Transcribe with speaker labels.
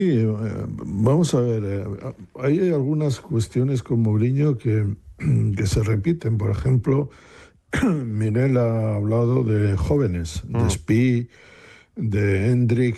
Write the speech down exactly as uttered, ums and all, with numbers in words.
Speaker 1: eh, vamos a ver, eh, hay algunas cuestiones con Mourinho que, que se repiten. Por ejemplo, Miguel ha hablado de jóvenes, de
Speaker 2: Mm,
Speaker 1: Spi, de Hendrik,